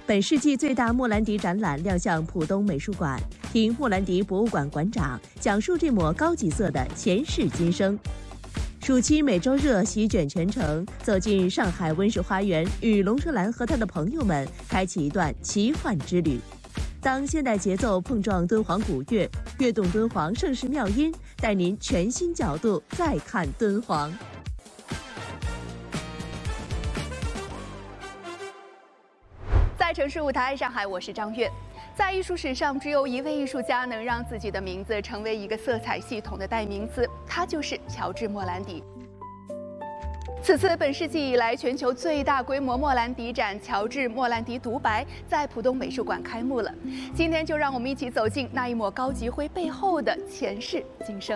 本世纪最大莫兰迪展览亮相浦东美术馆，听莫兰迪博物馆馆长讲述这抹高级色的前世今生。暑期每周热席卷全城，走进上海温室花园，与龙车兰和他的朋友们开启一段奇幻之旅。当现代节奏碰撞敦煌古乐，跃动敦煌盛世妙音，带您全新角度再看敦煌。 在城市舞台，上海，我是张悦。在艺术史上，只有一位艺术家能让自己的名字成为一个色彩系统的代名词，他就是乔治·莫兰迪。此次本世纪以来全球最大规模莫兰迪展“乔治·莫兰迪独白”在浦东美术馆开幕了。今天就让我们一起走进那一抹高级灰背后的前世今生。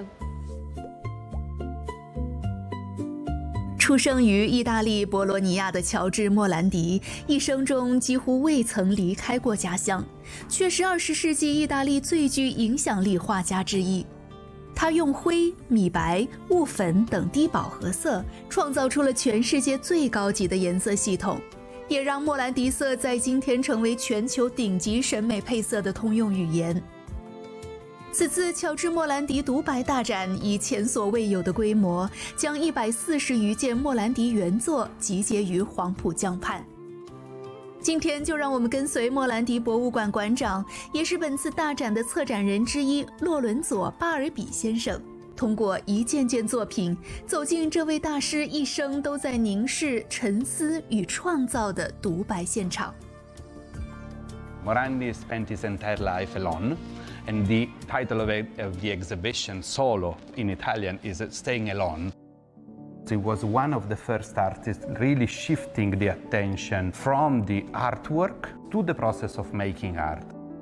出生于意大利博罗尼亚的乔治·莫兰迪，一生中几乎未曾离开过家乡，却是20世纪意大利最具影响力画家之一。他用灰、米白、雾粉等低饱和色，创造出了全世界最高级的颜色系统，也让莫兰迪色在今天成为全球顶级审美配色的通用语言。此次乔治·莫兰迪独白大展以前所未有的规模，将140余件莫兰迪原作集结于黄浦江畔。今天就让我们跟随莫兰迪博物馆馆长，也是本次大展的策展人之一洛伦佐·巴尔比先生，通过一件件作品，走进这位大师一生都在凝视、沉思与创造的独白现场。 Morandi spent his entire life alone, and the title of the exhibition, Solo, in Italian, is Staying Alone. He was one of the first artists really shifting the attention from the artwork to the process of making art.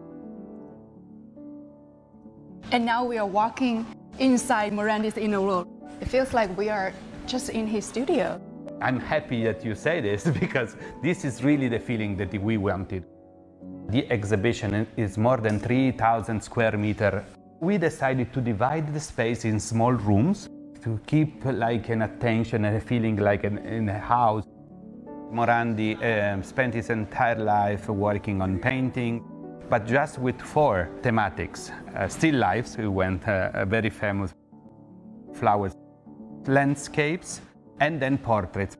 And now we are walking inside Morandi's inner world. It feels like we are just in his studio. I'm happy that you say this because this is really the feeling that we wanted. The exhibition is more than 3,000 square meters. We decided to divide the space in small rooms to keep like an attention and a feeling like in a house. Morandi spent his entire life working on painting, but just with 4 thematics. Still lifes, who went very famous, flowers, landscapes, and then portraits.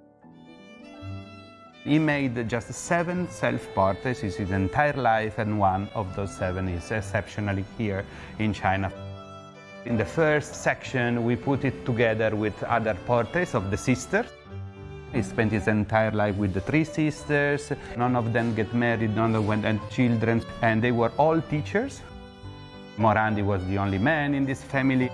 He made just 7 self-portraits his entire life, and one of those 7 is exceptionally here in China. In the first section, we put it together with other portraits of the sisters. He spent his entire life with the 3 sisters. None of them get married, none of them had children, and they were all teachers. Morandi was the only man in this family.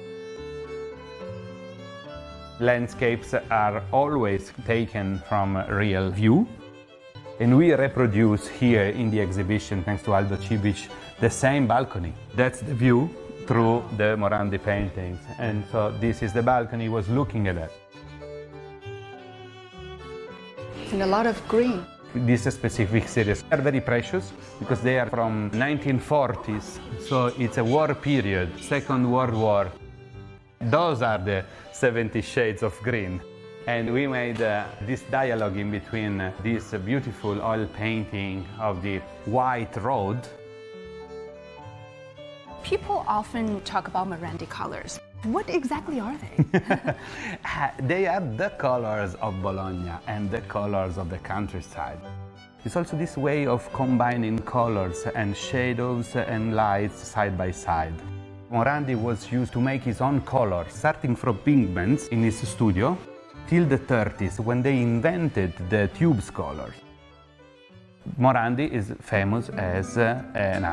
Landscapes are always taken from a real view, and we reproduce here in the exhibition, thanks to Aldo Cibic, the same balcony. That's the view through the Morandi paintings, and so this is the balcony he was looking at. And a lot of green. These specific series are very precious because they are from 1940s, so it's a war period, Second World War. Those are the 70 shades of green. And we made this dialogue in between this beautiful oil painting of the white road. People often talk about Morandi colors. What exactly are they? They are the colors of Bologna and the colors of the countryside. It's also this way of combining colors and shadows and lights side by side. Morandi was used to make his own color, starting from pigments in his studio till the 30s, when they invented the tubes colors. Morandi is famous as an